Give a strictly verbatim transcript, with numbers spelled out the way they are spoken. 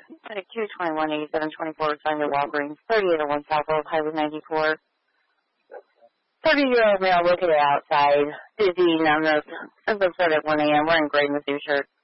two twenty-one eighty-seven twenty-four signed at Walgreens, thirty-eight oh one South of Highway ninety-four. thirty-year-old male located outside, busy, numbness, as I said at one a.m. wearing gray Mizzou shirt.